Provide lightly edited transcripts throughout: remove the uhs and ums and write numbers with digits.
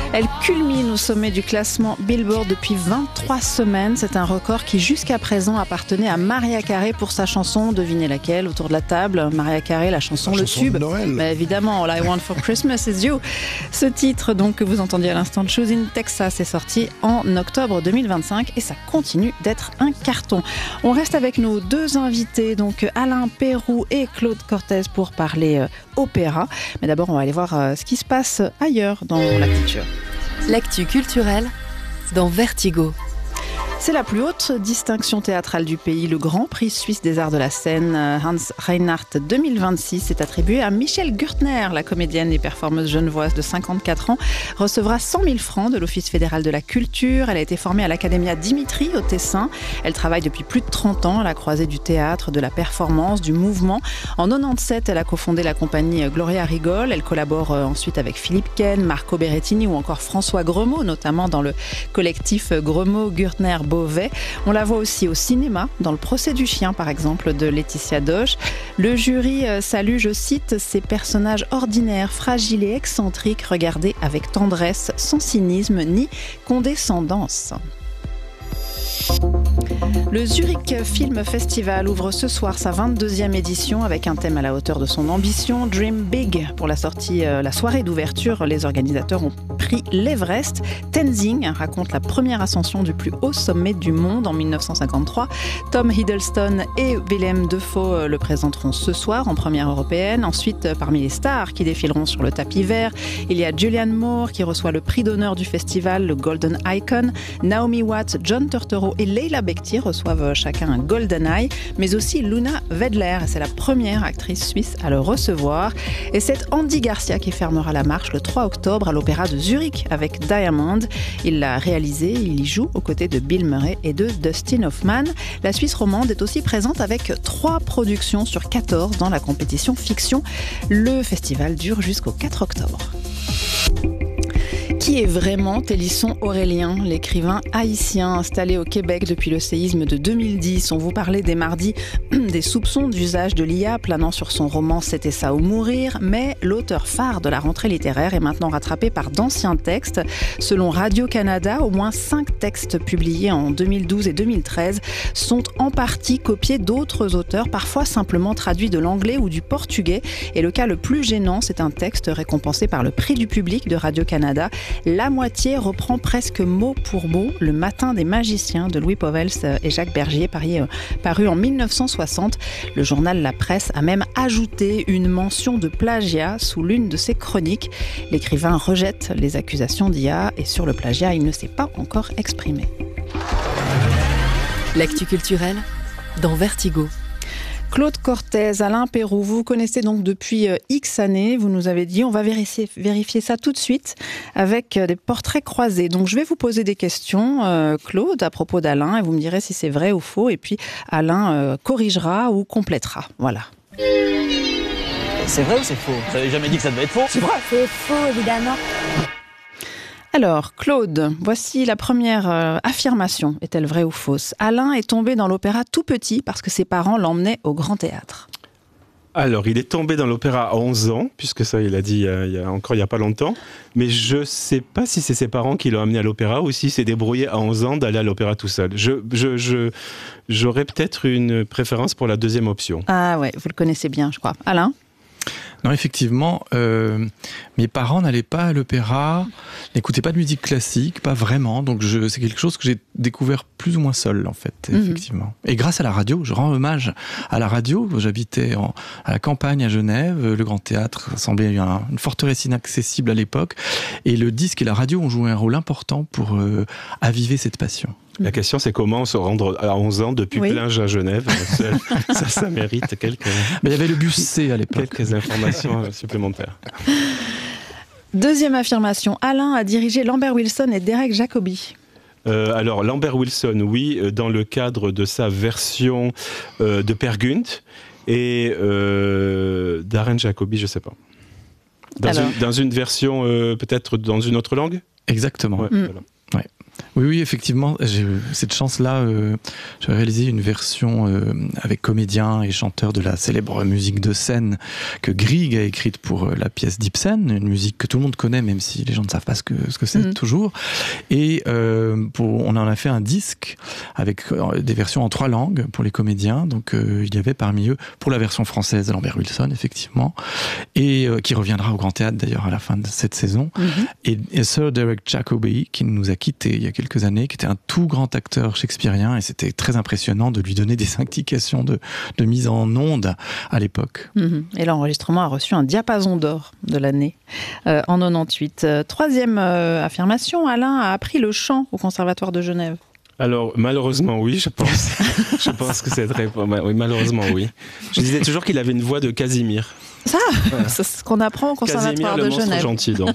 Elle culmine au sommet du classement Billboard depuis 23 semaines. C'est un record qui jusqu'à présent appartenait à Mariah Carey pour sa chanson, devinez laquelle, autour de la table. Mariah Carey, la chanson Le Tube. De Noël. Bah, évidemment, All I Want for Christmas is You. Ce titre donc que vous entendiez à l'instant de Choose in Texas est sorti en octobre 2025 et ça continue d'être un carton. On reste avec nos deux invités, donc Alain Péroux et Claude Cortez pour parler opéra. Mais d'abord, on va aller voir ce qui se passe ailleurs dans la culture. L'actu culturelle dans Vertigo. C'est la plus haute distinction théâtrale du pays, le Grand Prix suisse des arts de la scène. Hans Reinhardt 2026 est attribué à Michel Gürtner. La comédienne et performeuse genevoise de 54 ans recevra 100 000 francs de l'Office fédéral de la culture. Elle a été formée à l'Académia Dimitri au Tessin. Elle travaille depuis plus de 30 ans à la croisée du théâtre, de la performance, du mouvement. En 97, elle a cofondé la compagnie Gloria Rigol. Elle collabore ensuite avec Philippe Ken, Marco Berrettini ou encore François Gremaud, notamment dans le collectif Gremaud-Gürtner-Beauvais. On la voit aussi au cinéma, dans Le procès du chien par exemple de Laetitia Doche. Le jury salue, je cite, ces personnages ordinaires, fragiles et excentriques, regardés avec tendresse, sans cynisme ni condescendance. Le Zurich Film Festival ouvre ce soir sa 22e édition avec un thème à la hauteur de son ambition, Dream Big. Pour la soirée d'ouverture, les organisateurs ont pris l'Everest. Tenzing raconte la première ascension du plus haut sommet du monde en 1953. Tom Hiddleston et Willem Dafoe le présenteront ce soir en première européenne. Ensuite, parmi les stars qui défileront sur le tapis vert, il y a Julianne Moore qui reçoit le prix d'honneur du festival, le Golden Icon. Naomi Watts, John Turturro et Leila Bekti reçoivent chacun un Golden Eye, mais aussi Luna Wedler. C'est la première actrice suisse à le recevoir. Et c'est Andy Garcia qui fermera la marche le 3 octobre à l'Opéra de Zurich avec Diamond. Il l'a réalisé, il y joue aux côtés de Bill Murray et de Dustin Hoffman. La Suisse romande est aussi présente avec 3 productions sur 14 dans la compétition fiction. Le festival dure jusqu'au 4 octobre. Qui est vraiment Télisson Aurélien, l'écrivain haïtien installé au Québec depuis le séisme de 2010? On vous parlait dès mardi des soupçons d'usage de l'IA planant sur son roman C'était ça ou mourir, mais l'auteur phare de la rentrée littéraire est maintenant rattrapé par d'anciens textes. Selon Radio-Canada, au moins 5 textes publiés en 2012 et 2013 sont en partie copiés d'autres auteurs, parfois simplement traduits de l'anglais ou du portugais. Et le cas le plus gênant, c'est un texte récompensé par le prix du public de Radio-Canada. La moitié reprend presque mot pour mot Le Matin des magiciens de Louis Pauwels et Jacques Bergier, paru en 1960. Le journal La Presse a même ajouté une mention de plagiat sous l'une de ses chroniques. L'écrivain rejette les accusations d'IA et sur le plagiat, il ne s'est pas encore exprimé. L'actu culturelle dans Vertigo. Claude Cortez, Alain Péroux, vous connaissez donc depuis X années, vous nous avez dit, on va vérifier ça tout de suite avec des portraits croisés. Donc je vais vous poser des questions, Claude, à propos d'Alain, et vous me direz si c'est vrai ou faux, et puis Alain corrigera ou complétera. Voilà. C'est vrai ou c'est faux? Vous n'avez jamais dit que ça devait être faux? C'est vrai. C'est faux, évidemment. Alors, Claude, voici la première affirmation. Est-elle vraie ou fausse? Alain est tombé dans l'opéra tout petit parce que ses parents l'emmenaient au Grand Théâtre. Alors, il est tombé dans l'opéra à 11 ans, puisque ça, il a dit il y a pas longtemps. Mais je ne sais pas si c'est ses parents qui l'ont amené à l'opéra ou s'il s'est débrouillé à 11 ans d'aller à l'opéra tout seul. J'aurais peut-être une préférence pour la deuxième option. Ah ouais, vous le connaissez bien, je crois. Alain? Non, effectivement, mes parents n'allaient pas à l'opéra, n'écoutaient pas de musique classique, pas vraiment. Donc c'est quelque chose que j'ai découvert plus ou moins seul, en fait, effectivement. Et grâce à la radio, je rends hommage à la radio. J'habitais à la campagne à Genève. Le Grand Théâtre semblait une forteresse inaccessible à l'époque. Et le disque et la radio ont joué un rôle important pour aviver cette passion. La question, c'est comment se rendre à 11 ans depuis Plunge à Genève. ça mérite quelques... Mais il y avait le bus C à l'époque. Quelques informations supplémentaires. Deuxième affirmation. Alain a dirigé Lambert Wilson et Derek Jacobi. Alors, Lambert Wilson, oui, dans le cadre de sa version de Peer Gynt. Et Darren Jacobi, je ne sais pas. Dans une version, peut-être dans une autre langue? Exactement. Ouais, voilà. Ouais. Oui, effectivement, j'ai eu cette chance-là. J'ai réalisé une version avec comédiens et chanteurs de la célèbre musique de scène que Grieg a écrite pour la pièce d'Ibsen, une musique que tout le monde connaît, même si les gens ne savent pas ce que c'est toujours. Et on en a fait un disque avec des versions en 3 langues pour les comédiens. Donc il y avait parmi eux, pour la version française, Lambert Wilson, effectivement, et qui reviendra au Grand Théâtre d'ailleurs à la fin de cette saison. Et Sir Derek Jacobi, qui nous a quittés il y a quelques années, qui était un tout grand acteur shakespearien, et c'était très impressionnant de lui donner des indications de mise en onde à l'époque. Et l'enregistrement a reçu un diapason d'or de l'année en 98. Troisième affirmation, Alain a appris le chant au Conservatoire de Genève. Alors, malheureusement, oui, je pense. Je pense que c'est très... Oui, malheureusement, oui. Je disais toujours qu'il avait une voix de Casimir. C'est ce qu'on apprend au Conservatoire de Genève. Casimir, le monstre gentil, donc.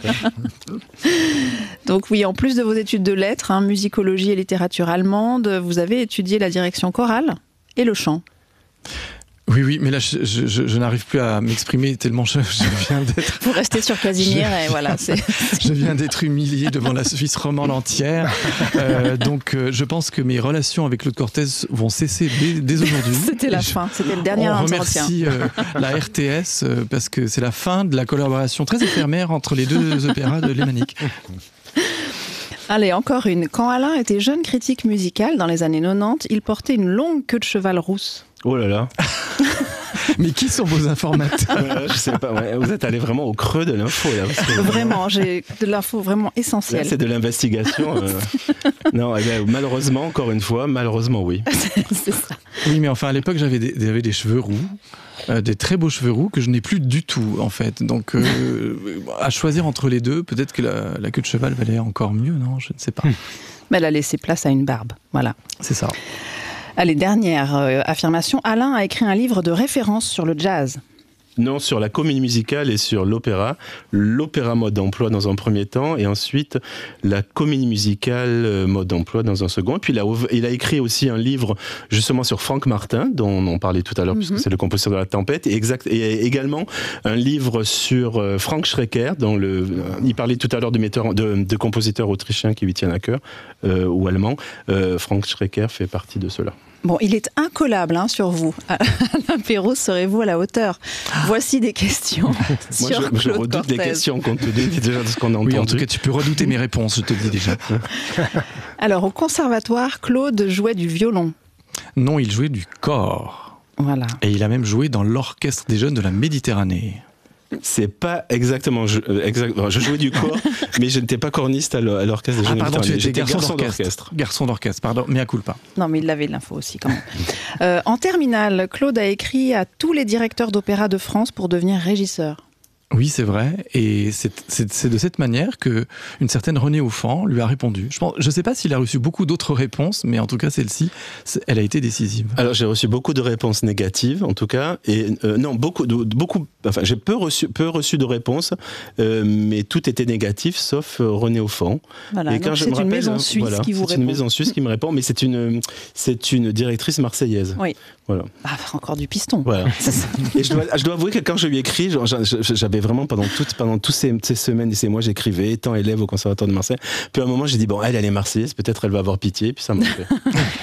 Donc oui, en plus de vos études de lettres, musicologie et littérature allemande, vous avez étudié la direction chorale et le chant. Oui, mais là, je n'arrive plus à m'exprimer tellement je viens d'être... Vous restez sur Casimir et voilà. Je viens d'être humilié devant la Suisse romande entière. Donc, je pense que mes relations avec Claude Cortez vont cesser dès aujourd'hui. C'était la fin, c'était le dernier entretien. On remercie la RTS parce que c'est la fin de la collaboration très éphémère entre les deux opéras de Lémanique. Allez, encore une. Quand Alain était jeune critique musical dans les années 90, il portait une longue queue de cheval rousse. Oh là là. Mais qui sont vos informateurs? Je sais pas, vous êtes allé vraiment au creux de l'info là. Vraiment, j'ai de l'info vraiment essentielle. Là, c'est de l'investigation. Non, malheureusement, encore une fois, malheureusement oui. C'est ça. Oui, mais enfin à l'époque j'avais des cheveux roux. Des très beaux cheveux roux que je n'ai plus du tout en fait. Donc à choisir entre les deux, peut-être que la queue de cheval valait encore mieux, non? Je ne sais pas. Mais elle a laissé place à une barbe, voilà. C'est ça. Allez, dernière affirmation. Alain a écrit un livre de référence sur le jazz. Non, sur la comédie musicale et sur l'opéra. L'opéra mode d'emploi dans un premier temps et ensuite la comédie musicale mode d'emploi dans un second. Et puis il a écrit aussi un livre justement sur Franck Martin, dont on parlait tout à l'heure, puisque c'est le compositeur de La Tempête, et également un livre sur Frank Schreker, dont il parlait tout à l'heure de compositeurs autrichiens qui lui tiennent à cœur, ou allemands. Frank Schreker fait partie de ceux-là. Bon, il est incollable sur vous. Alain Perrault, serez-vous à la hauteur? Voici des questions sur Claude je redoute Cortez. des questions compte tenu déjà de ce qu'on a entendu. Oui, en tout cas, tu peux redouter mes réponses, je te le dis déjà. Alors, au conservatoire, Claude jouait du violon. Non, il jouait du cor. Voilà. Et il a même joué dans l'orchestre des jeunes de la Méditerranée. C'est pas exactement. Je jouais du corps, mais je n'étais pas corniste à l'orchestre des jeunes. Pardon, tu étais j'étais garçon d'orchestre. Garçon d'orchestre, pardon, mea culpa. Non, mais il avait de l'info aussi quand même. En terminale, Claude a écrit à tous les directeurs d'opéra de France pour devenir régisseur. Oui, c'est vrai, et c'est de cette manière que une certaine Renée Auffand lui a répondu. Je ne sais pas s'il a reçu beaucoup d'autres réponses, mais en tout cas celle-ci, elle a été décisive. Alors j'ai reçu beaucoup de réponses négatives, en tout cas, et non beaucoup. Enfin, j'ai peu reçu de réponses, mais tout était négatif, sauf Renée Auffand. Voilà, et quand c'est une maison suisse qui vous répond. C'est une maison suisse qui me répond, mais c'est une directrice marseillaise. Oui. Voilà. Ah, encore du piston. Voilà. Et je dois avouer que quand je lui ai écrit, j'avais vraiment pendant toutes ces semaines et ces mois, j'écrivais, étant élève au Conservatoire de Marseille. Puis à un moment, j'ai dit, bon, elle est marseillaise, peut-être elle va avoir pitié, puis ça m'a fait.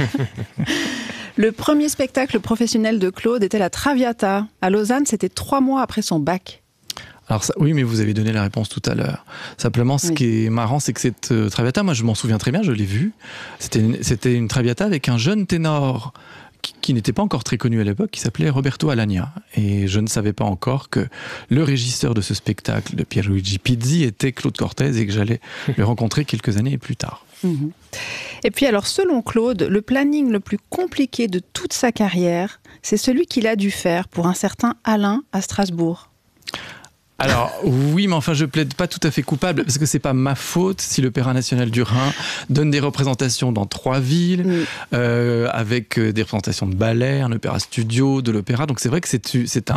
Le premier spectacle professionnel de Claude était la Traviata. À Lausanne, c'était 3 mois après son bac. Alors oui, mais vous avez donné la réponse tout à l'heure. Simplement, ce qui est marrant, c'est que cette Traviata, moi je m'en souviens très bien, je l'ai vue. C'était une Traviata avec un jeune ténor qui n'était pas encore très connu à l'époque, qui s'appelait Roberto Alagna. Et je ne savais pas encore que le régisseur de ce spectacle, de Pierluigi Pizzi, était Claude Cortez et que j'allais le rencontrer quelques années plus tard. Et puis alors, selon Claude, le planning le plus compliqué de toute sa carrière, c'est celui qu'il a dû faire pour un certain Alain à Strasbourg. Alors oui, mais enfin je plaide pas tout à fait coupable parce que c'est pas ma faute si l'Opéra National du Rhin donne des représentations dans 3 villes avec des représentations de ballet, un opéra studio, de l'opéra. Donc c'est vrai que c'est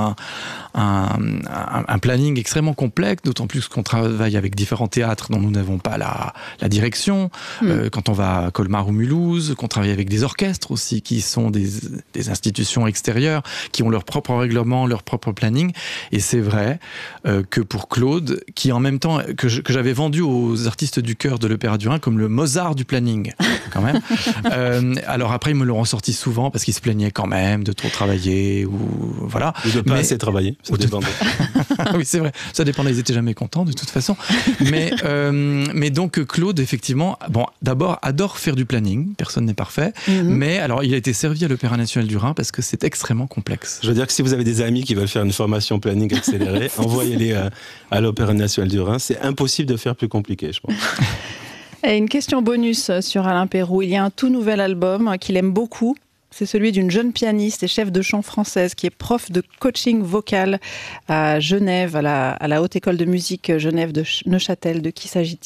un planning extrêmement complexe, d'autant plus qu'on travaille avec différents théâtres dont nous n'avons pas la direction. Quand on va à Colmar ou Mulhouse, qu'on travaille avec des orchestres aussi qui sont des institutions extérieures qui ont leur propre règlement, leur propre planning. Et c'est vrai. que pour Claude, qui en même temps, que j'avais vendu aux artistes du chœur de l'Opéra du Rhin comme le Mozart du planning, quand même. Alors après, ils me l'ont ressorti souvent parce qu'ils se plaignaient quand même de trop travailler ou voilà. Ou de pas assez travailler, ça dépendait. Oui, c'est vrai, ça dépendait, ils étaient jamais contents de toute façon. Mais donc Claude, effectivement, bon, d'abord adore faire du planning, personne n'est parfait, mais alors il a été servi à l'Opéra national du Rhin parce que c'est extrêmement complexe. Je veux dire que si vous avez des amis qui veulent faire une formation planning accélérée, envoyez-les à l'Opéra national du Rhin, c'est impossible de faire plus compliqué, je pense. Et une question bonus sur Alain Péroux. Il y a un tout nouvel album qu'il aime beaucoup. C'est celui d'une jeune pianiste et chef de chant française qui est prof de coaching vocal à Genève, à la Haute École de Musique Genève de Neuchâtel. De qui s'agit-il ?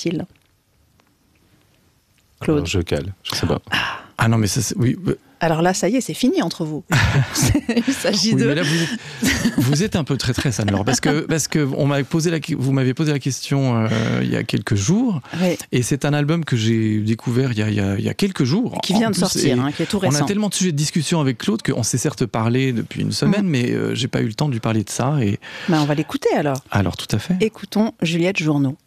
Claude. Alors, je cale, je sais pas. Ah non, mais ça, oui. Alors là, ça y est, c'est fini entre vous. Il s'agit oui, de... mais là, vous êtes un peu traîtresse, Anne-Laure, parce que vous m'avez posé la question il y a quelques jours, oui. Et c'est un album que j'ai découvert il y a quelques jours. Qui vient de sortir, qui est tout récent. On a tellement de sujets de discussion avec Claude qu'on s'est certes parlé depuis une semaine, mais j'ai pas eu le temps de lui parler de ça. On va l'écouter alors. Alors, tout à fait. Écoutons Juliette Journoud.